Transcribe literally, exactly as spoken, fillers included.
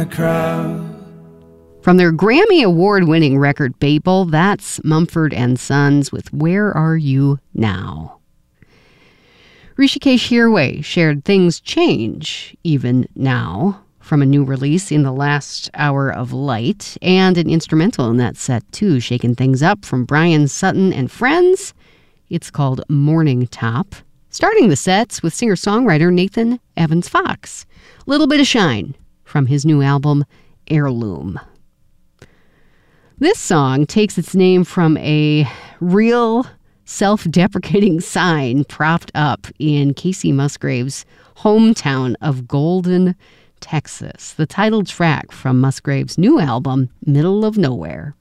From their Grammy Award-winning record Babel, that's Mumford and Sons with Where Are You Now? Hrishikesh Hirway shared Things Change Even Now from a new release in the last hour of light, and an instrumental in that set too, shaking things up from Brian Sutton and Friends. It's called Morning Top. Starting the sets with singer-songwriter Nathan Evans Fox. Little Bit of Shine from his new album Heirloom. This song takes its name from a real self-deprecating sign propped up in Casey Musgrave's hometown of Golden, Texas. The title track from Musgrave's new album, Middle of Nowhere.